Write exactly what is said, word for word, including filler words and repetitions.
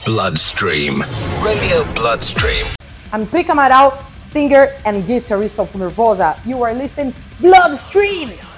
Bloodstream. Radio Bloodstream. I'm Prica Amaral, singer and guitarist of Nervosa. You are listening Bloodstream!